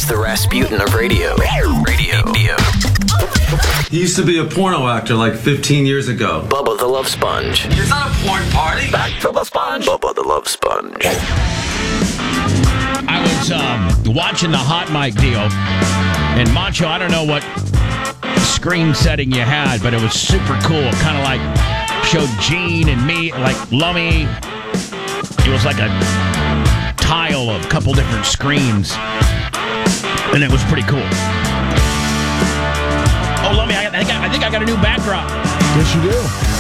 He's the Rasputin of radio. Radio. He used to be a porno actor like 15 years ago. Bubba the Love Sponge. It's not a porn party. Back to the sponge. Bubba the Love Sponge. I was watching the hot mic deal, and Macho, I don't know what screen setting you had, but it was super cool. Kind of like showed Gene and me, like Lummy. It was like a tile of a couple different screens, and it was pretty cool. Oh, Lummy, I think I got a new backdrop. Yes, you do.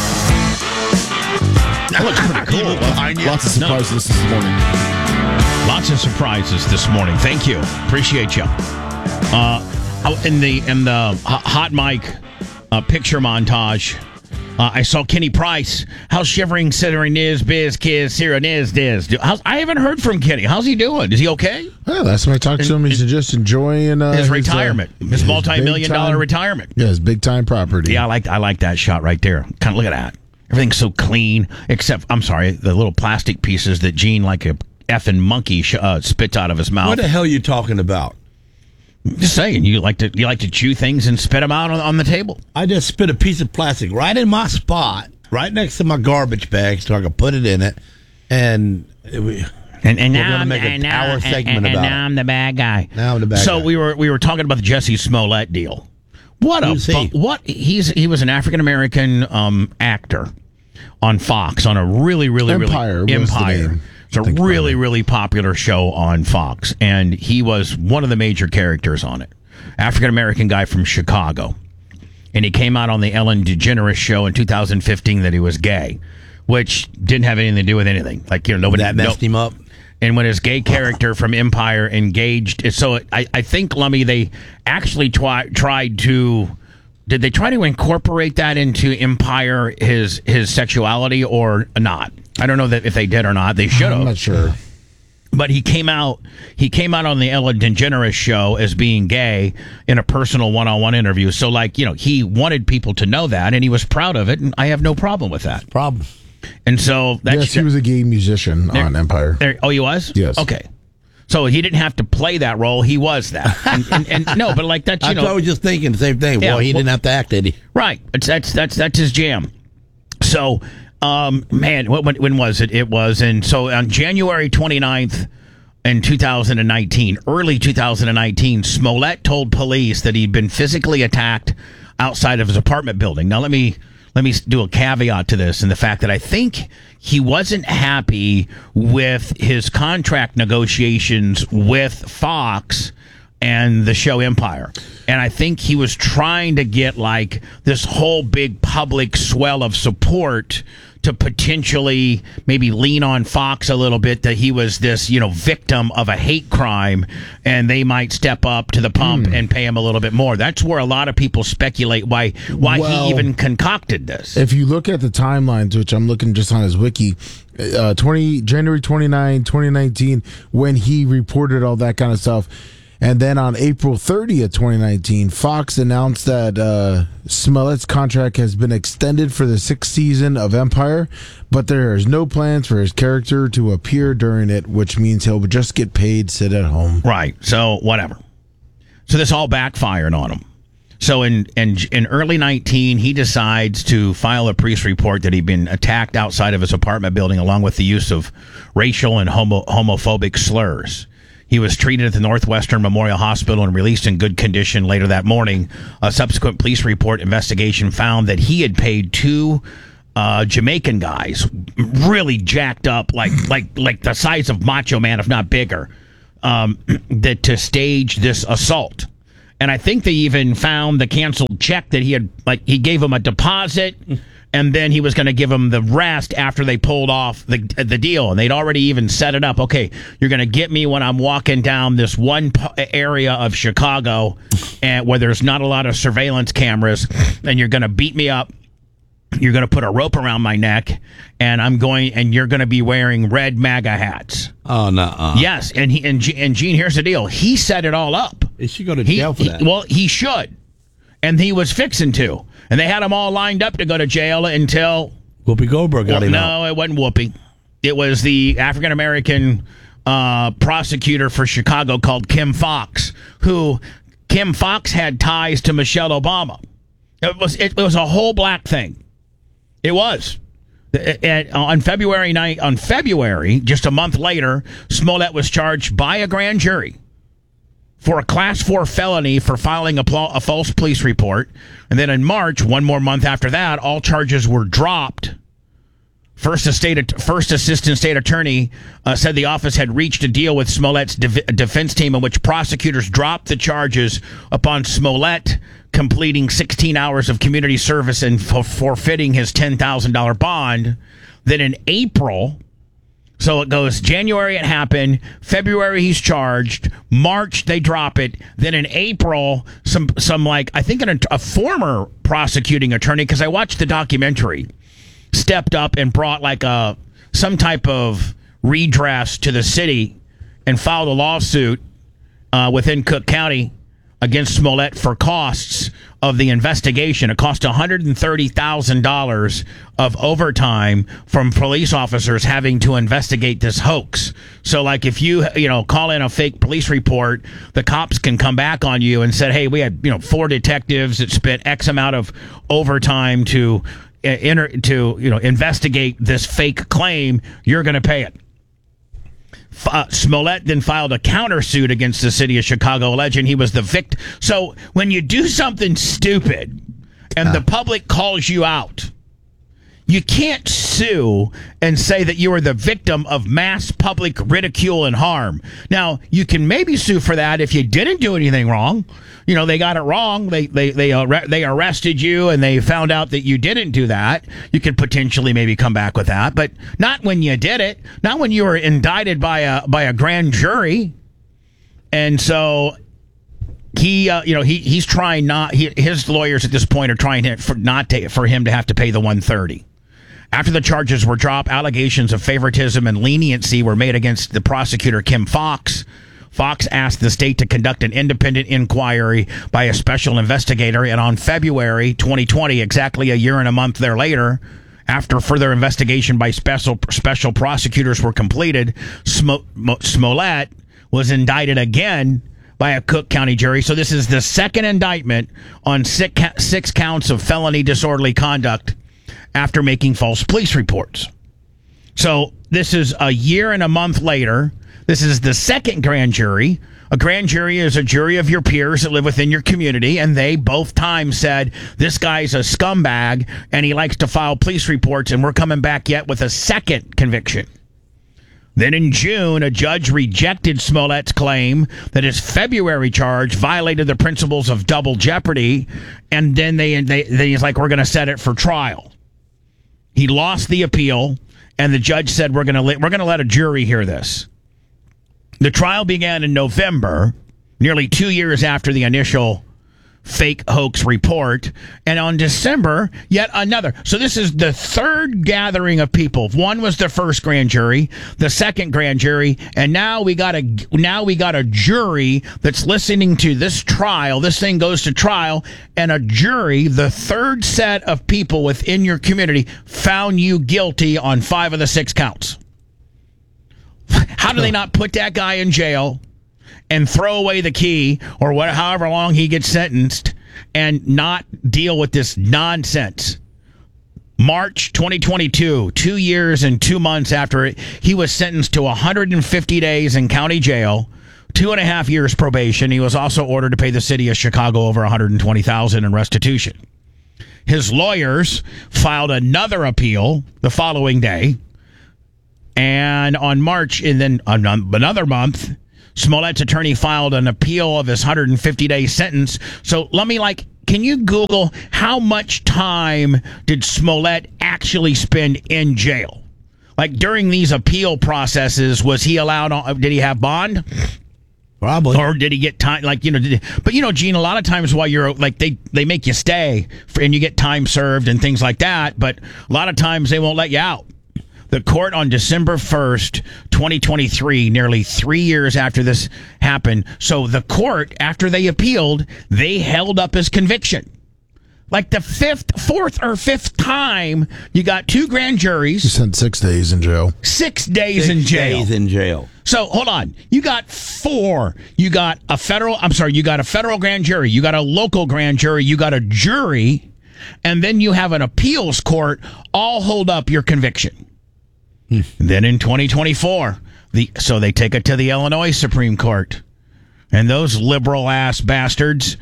That looks pretty cool. Lots of surprises this morning. Lots of surprises this morning. Thank you. Appreciate you. In the hot mic picture montage, I saw Kenny Price. How's shivering, sittering, niz, biz, kiz, sira, niz, diz. I haven't heard from Kenny. How's he doing? Is he okay? Well, last time I talked to him, he's just enjoying his retirement, his multi-million-dollar retirement. Yeah, his big-time property. Yeah, I like that shot right there. Kind of look at that. Everything's so clean, except, I'm sorry, the little plastic pieces that Gene, like a effing monkey, spits out of his mouth. What the hell are you talking about? Just saying, you like to chew things and spit them out on the table. I just spit a piece of plastic right in my spot, right next to my garbage bag, so I can put it in it, and we're going to make an hour segment about it. Now I'm the bad guy. Now I'm the bad guy. So we were talking about the Jesse Smollett deal. He was an African American actor on Fox on a really Empire. It's a really popular show on Fox, and he was one of the major characters on it. African-American guy from Chicago. And he came out on the Ellen DeGeneres show in 2015 that he was gay, which didn't have anything to do with anything. Like, nobody... That messed him up? And when his gay character from Empire engaged... So I think, Lummy, they actually tried to... Did they try to incorporate that into Empire, his sexuality, or not? I don't know that if they did or not. They should have. I'm not sure. But he came out on the Ellen DeGeneres show as being gay in a personal one-on-one interview. So, he wanted people to know that, and he was proud of it, and I have no problem with that. Problem. And so... Yes, he was a gay musician on Empire. He was? Yes. Okay. So he didn't have to play that role; he was that. And no, but like that's I was just thinking the same thing. Yeah, well, he didn't have to act, did he? Right. That's his jam. So, man, when was it? It was on January 29th in 2019, early 2019. Smollett told police that he'd been physically attacked outside of his apartment building. Now let me do a caveat to this, and the fact that I think he wasn't happy with his contract negotiations with Fox and the show Empire. And I think he was trying to get this whole big public swell of support to potentially maybe lean on Fox a little bit, that he was this, victim of a hate crime, and they might step up to the pump and pay him a little bit more. That's where a lot of people speculate why he even concocted this. If you look at the timelines, which I'm looking just on his wiki, January 29, 2019, when he reported all that kind of stuff. And then on April 30th, 2019, Fox announced that Smollett's contract has been extended for the 6th season of Empire, but there is no plans for his character to appear during it, which means he'll just get paid, sit at home. Right. So, whatever. So this all backfired on him. So in early 19, he decides to file a police report that he'd been attacked outside of his apartment building, along with the use of racial and homophobic slurs. He was treated at the Northwestern Memorial Hospital and released in good condition later that morning. A subsequent police report investigation found that he had paid two Jamaican guys, really jacked up, like the size of Macho Man, if not bigger, that to stage this assault. And I think they even found the canceled check that he gave him a deposit, and then he was going to give them the rest after they pulled off the deal. And they'd already even set it up. Okay, you're going to get me when I'm walking down this one area of Chicago and where there's not a lot of surveillance cameras, and you're going to beat me up. You're going to put a rope around my neck, and you're going to be wearing red MAGA hats. Oh, no. Yes, and Gene, here's the deal. He set it all up. He should go to jail for that. Well, he should. And he was fixing to. And they had him all lined up to go to jail until... Whoopi Goldberg got him out. No, it wasn't Whoopi. It was the African-American prosecutor for Chicago called Kim Foxx, who Kim Foxx had ties to Michelle Obama. It was a whole black thing. It was. On February, just a month later, Smollett was charged by a grand jury for a Class 4 felony for filing a false police report. And then in March, one more month after that, all charges were dropped. First Assistant State Attorney said the office had reached a deal with Smollett's defense team in which prosecutors dropped the charges upon Smollett completing 16 hours of community service and forfeiting his $10,000 bond. Then in April, so it goes January it happened, February he's charged, March they drop it, then in April some like I think a former prosecuting attorney, because I watched the documentary, stepped up and brought like some type of redress to the city and filed a lawsuit within Cook County against Smollett for costs of the investigation. It cost $130,000 of overtime from police officers having to investigate this hoax. So like if you call in a fake police report, the cops can come back on you and said, hey, we had 4 detectives that spent X amount of overtime to investigate this fake claim. You're going to pay it. Smollett then filed a countersuit against the city of Chicago, alleging he was the victim. So when you do something stupid and the public calls you out, you can't sue and say that you were the victim of mass public ridicule and harm. Now, you can maybe sue for that if you didn't do anything wrong. They got it wrong. They arrested you and they found out that you didn't do that. You could potentially maybe come back with that, but not when you did it. Not when you were indicted by a grand jury. And so he's trying not. His lawyers at this point are trying for him to have to pay the $130,000. After the charges were dropped, allegations of favoritism and leniency were made against the prosecutor, Kim Foxx. Fox asked the state to conduct an independent inquiry by a special investigator, and on February 2020, exactly a year and a month later, after further investigation by special prosecutors were completed, Smollett was indicted again by a Cook County jury. So this is the second indictment on 6 counts of felony disorderly conduct after making false police reports. So this is a year and a month later. This is the second grand jury. A grand jury is a jury of your peers that live within your community, and they both times said, this guy's a scumbag, and he likes to file police reports, and we're coming back yet with a second conviction. Then in June, a judge rejected Smollett's claim that his February charge violated the principles of double jeopardy, and then he's like, we're going to set it for trial. He lost the appeal, and the judge said, we're going to let a jury hear this. The trial began in November, nearly 2 years after the initial fake hoax report, and on December, yet another. So this is the third gathering of people. One was the first grand jury, the second grand jury, and now we got a jury that's listening to this trial. This thing goes to trial, and a jury, the third set of people within your community, found you guilty on 5 of the 6 counts. How do they not put that guy in jail and throw away the key or however long he gets sentenced and not deal with this nonsense? March 2022, 2 years and 2 months after it, he was sentenced to 150 days in county jail, 2.5 years probation. He was also ordered to pay the city of Chicago over $120,000 in restitution. His lawyers filed another appeal the following day. And on March, and then another month, Smollett's attorney filed an appeal of his 150-day sentence. So can you Google how much time did Smollett actually spend in jail? Like during these appeal processes, was he allowed? Did he have bond? Probably. Or did he get time? But Gene, a lot of times while you're they make you stay and you get time served and things like that. But a lot of times they won't let you out. The court on December 1st, 2023, nearly 3 years after this happened. So the court, after they appealed, they held up his conviction. Like the fourth or fifth time, you got 2 grand juries. You spent 6 days in jail. 6 days in jail. 6 days in jail. So hold on. You got 4. You got a federal grand jury. You got a local grand jury. You got a jury. And then you have an appeals court all hold up your conviction. Then in 2024, so they take it to the Illinois Supreme Court. And those liberal ass bastards,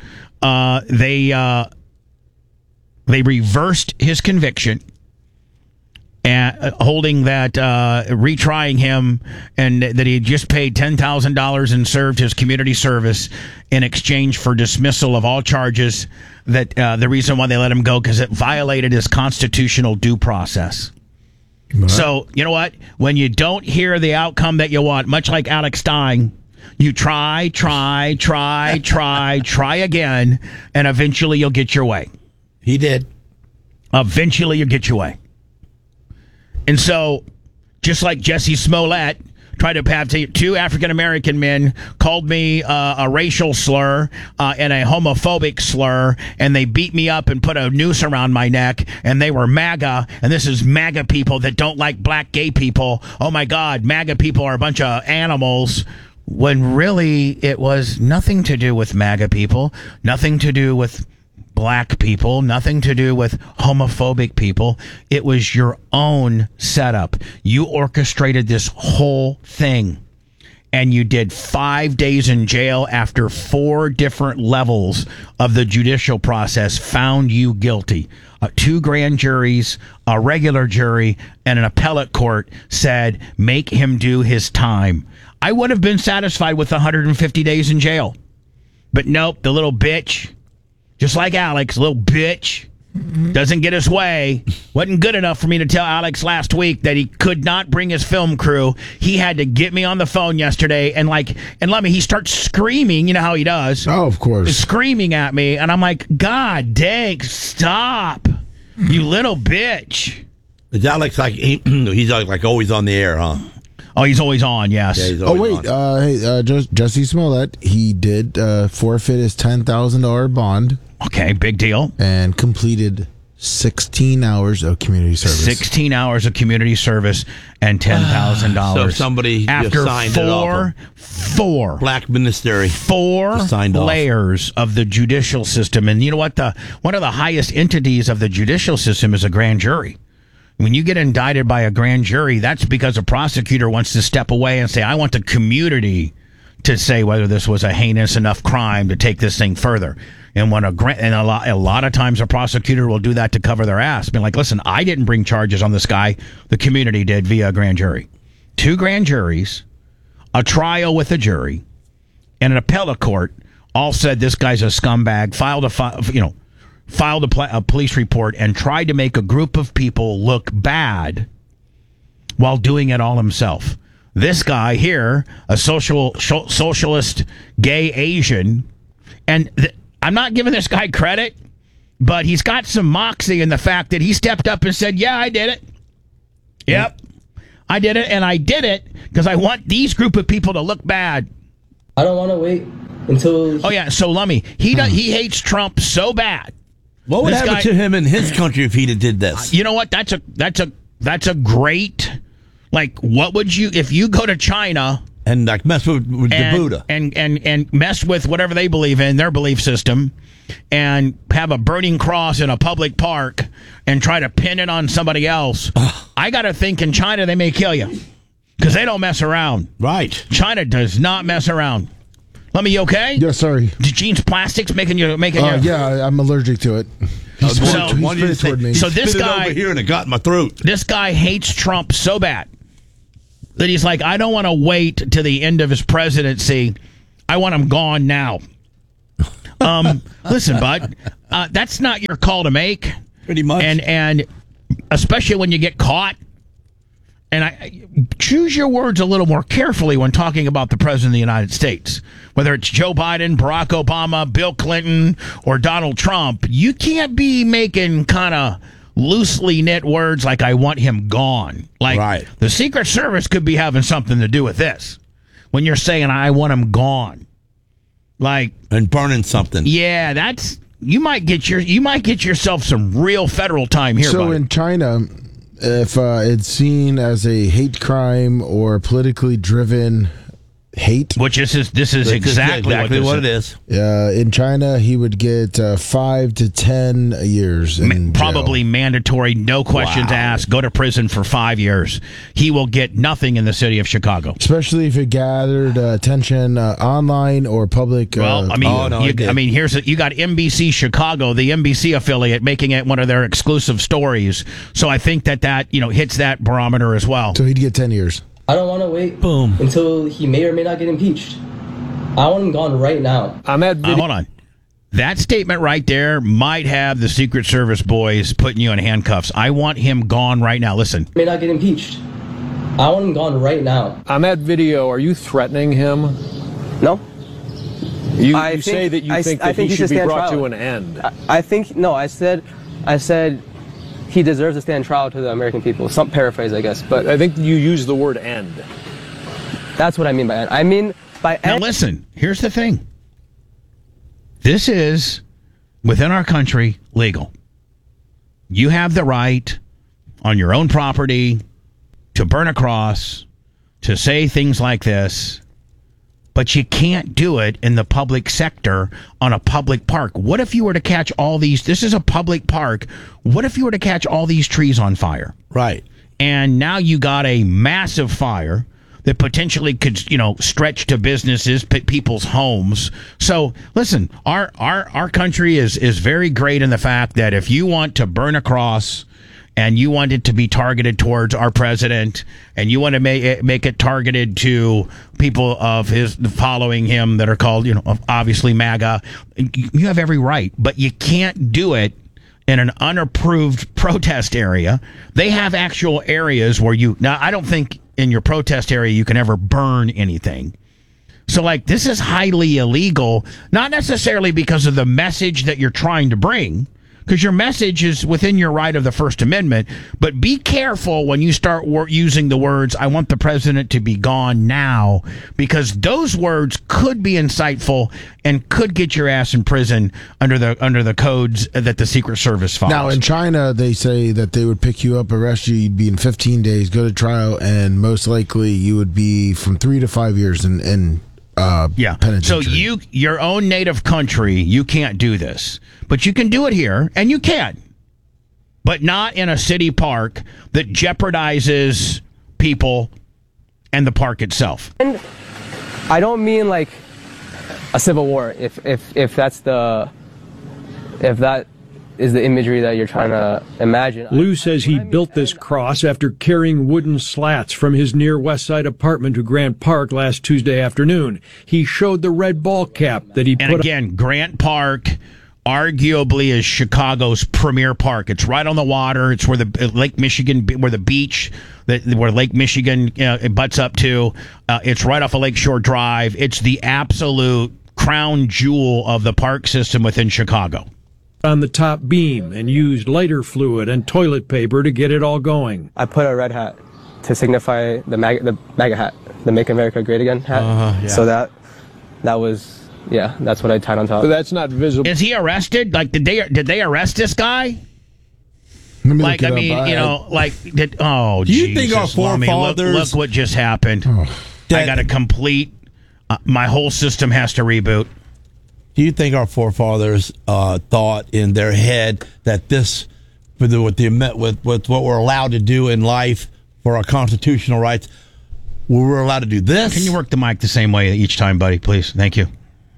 they reversed his conviction, and holding that retrying him, and that he had just paid $10,000 and served his community service in exchange for dismissal of all charges. That the reason why they let him go because it violated his constitutional due process. Right. So you know what? When you don't hear the outcome that you want, much like Alex Stein, you try again, and eventually you'll get your way. He did. Eventually you'll get your way. And so, just like Jesse Smollett tried to have 2 African-American men called me a racial slur and a homophobic slur, and they beat me up and put a noose around my neck, and they were MAGA, and this is MAGA people that don't like black gay people. Oh my God, MAGA people are a bunch of animals. When really it was nothing to do with MAGA people, nothing to do with black people, nothing to do with homophobic people. It was your own setup. You orchestrated this whole thing, and you did 5 days in jail after 4 different levels of the judicial process found you guilty. 2 grand juries, a regular jury, and an appellate court said, make him do his time. I would have been satisfied with 150 days in jail. But nope, the little bitch, just like Alex, little bitch, doesn't get his way. Wasn't good enough for me to tell Alex last week that he could not bring his film crew. He had to get me on the phone yesterday and let me, he starts screaming, you know how he does. Oh, of course. Screaming at me, and I'm like, God dang, stop, you little bitch. Is Alex like, he's like always on the air, huh? Oh, he's always on, yes. Yeah, Jesse Smollett, he did forfeit his $10,000 bond. Okay, big deal. And completed 16 hours of community service. 16 hours of community service and $10,000. So somebody after signed four black ministry, 4 layers of the judicial system. And you know what? One of the highest entities of the judicial system is a grand jury. When you get indicted by a grand jury, that's because a prosecutor wants to step away and say, I want the community to say whether this was a heinous enough crime to take this thing further. And when a lot of times a prosecutor will do that to cover their ass, being like, listen, I didn't bring charges on this guy. The community did via a grand jury. 2 grand juries, a trial with a jury, and an appellate court all said this guy's a scumbag, filed a police report and tried to make a group of people look bad while doing it all himself. This guy here, a socialist, gay Asian, and I'm not giving this guy credit, but he's got some moxie in the fact that he stepped up and said, yeah, I did it. Yep, I did it, and I did it because I want these group of people to look bad. I don't want to wait until... Oh, yeah, so Lummy, he hates Trump so bad. What would happen to him in his country if he did this? You know what? That's a great, like, what would you, if you go to China and like mess with the Buddha and mess with whatever they believe in, their belief system, and have a burning cross in a public park and try to pin it on somebody else? I got to think in China they may kill you because they don't mess around. Right. China does not mess around. Let me, you okay? Yeah, sorry. Gene's plastics making you... Yeah, I'm allergic to it. So this guy... over here and it got in my throat. This guy hates Trump so bad that he's like, I don't want to wait to the end of his presidency. I want him gone now. Listen, bud, that's not your call to make. Pretty much. And especially when you get caught. And I choose your words a little more carefully when talking about the president of the United States. Whether it's Joe Biden, Barack Obama, Bill Clinton, or Donald Trump, you can't be making kind of loosely knit words like I want him gone. Like right. The Secret Service could be having something to do with this. When you're saying I want him gone. Like and burning something. Yeah, that's you might get yourself some real federal time here. So buddy. in China, if it's seen as a hate crime or politically driven hate, which this is exactly what it is. In China, he would get 5 to 10 years in probably jail. Mandatory, no questions asked. Go to prison for 5 years. He will get nothing in the city of Chicago, especially if it gathered attention online or public. Well, I mean, you got NBC Chicago, the NBC affiliate, making it one of their exclusive stories. So I think that hits that barometer as well. So he'd get 10 years. I don't want to wait until he may or may not get impeached. I want him gone right now. Hold on. That statement right there might have the Secret Service boys putting you in handcuffs. I want him gone right now. Listen. May not get impeached. I want him gone right now. On that video, are you threatening him? No. You say that you think that he should be brought to an end. I said he deserves to stand trial to the American people. Some paraphrase, I guess. But I think you use the word end. That's what I mean by end. I mean by end. Now listen, here's the thing. This is, within our country, legal. You have the right on your own property to burn a cross, to say things like this, but you can't do it in the public sector on a public park. What if you were to catch all these? This is a public park. What if you were to catch all these trees on fire? Right. And now you got a massive fire that potentially could, stretch to businesses, people's homes. So listen, our country is very great in the fact that if you want to burn a cross and you want it to be targeted towards our president, and you want to make it targeted to people of his following him that are called, obviously MAGA, you have every right, but you can't do it in an unapproved protest area. They have actual areas where now I don't think in your protest area you can ever burn anything. So this is highly illegal, not necessarily because of the message that you're trying to bring, because your message is within your right of the First Amendment, but be careful when you start using the words, I want the president to be gone now, because those words could be insightful and could get your ass in prison under the codes that the Secret Service follows. Now, in China, they say that they would pick you up, arrest you, you'd be in 15 days, go to trial, and most likely you would be from 3 to 5 years in penitentiary. So your own native country, you can't do this. But you can do it here, and you can. But not in a city park that jeopardizes people and the park itself. And I don't mean like a civil war, if that is the imagery that you're trying to imagine. Lou says he built this cross after carrying wooden slats from his near West Side apartment to Grant Park last Tuesday afternoon. He showed the red ball cap that he put. And again, Grant Park arguably is Chicago's premier park. It's right on the water. It's where the Lake Michigan, where the beach, where Lake Michigan it butts up to. It's right off of Lakeshore Drive. It's the absolute crown jewel of the park system within Chicago. On the top beam and used lighter fluid and toilet paper to get it all going. I put a red hat to signify the MAGA hat, the Make America Great Again hat. So that was. Yeah, that's what I tied on top. But that's not visible. Is he arrested? Did they arrest this guy? Do you think our forefathers? Look what just happened. I got a complete. My whole system has to reboot. Do you think our forefathers thought in their head that this, with what we're allowed to do in life for our constitutional rights, we were allowed to do this? Can you work the mic the same way each time, buddy? Please, thank you.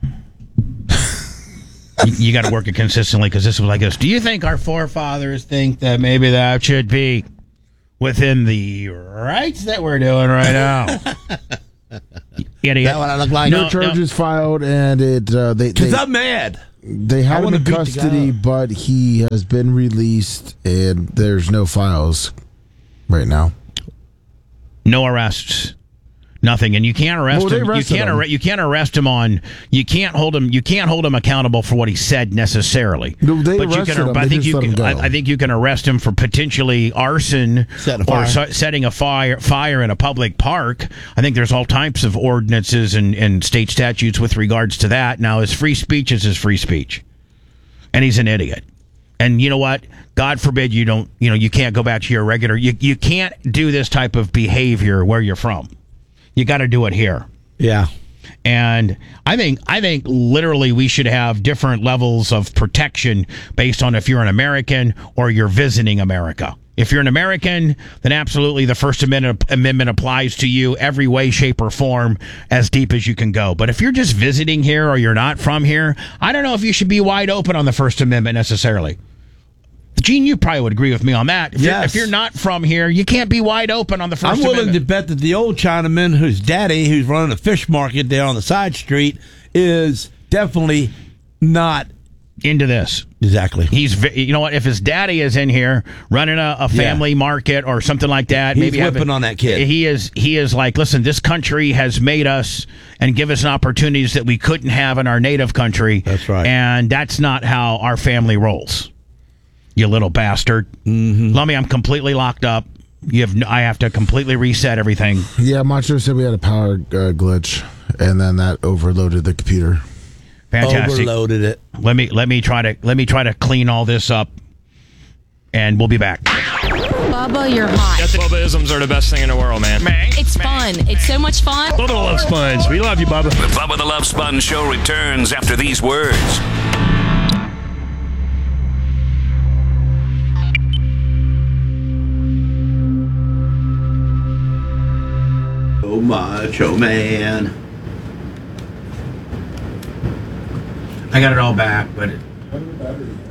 You got to work it consistently, because this was like this. Do you think our forefathers think that maybe that should be within the rights that we're doing right now? Idiot. Is that what I look like? No charges filed, and because I'm mad. They have him in custody, but he has been released, and there's no files right now. No arrests. Nothing, and you can't arrest him. You can't arrest him on. You can't hold him accountable for what he said necessarily. No, they but arrested him. I think you can arrest him for potentially arson or setting a fire in a public park. I think there's all types of ordinances and state statutes with regards to that. Now, his free speech is his free speech. and he's an idiot. And you know what? God forbid you can't go back to your regular. You can't do this type of behavior where you're from. You got to do it here. Yeah. And I think literally we should have different levels of protection based on if you're an American or you're visiting America. If you're an American, then absolutely the First Amendment applies to you every way, shape, or form, as deep as you can go. But if you're just visiting here or you're not from here, I don't know if you should be wide open on the First Amendment necessarily. Gene, you probably would agree with me on that. If you're not from here, you can't be wide open on the First Amendment. I'm willing to bet that the old Chinaman, whose daddy, who's running a fish market there on the side street, is definitely not into this. Exactly. You know what? If his daddy is in here running a family market or something like that, he's whipping on that kid. He is like, listen, this country has made us and give us opportunities that we couldn't have in our native country. That's right. And that's not how our family rolls. You little bastard. Mm-hmm. Lummy, I'm completely locked up. I have to completely reset everything. Yeah, Macho said we had a power glitch, and then that overloaded the computer. Fantastic. Overloaded it. Let me try to clean all this up, and we'll be back. Bubba, you're hot. Bubba-isms are the best thing in the world, man. It's fun. It's so much fun. Bubba the Love Sponge. We love you, Bubba. The Bubba the Love Sponge show returns after these words. Oh, Macho Man. I got it all back, but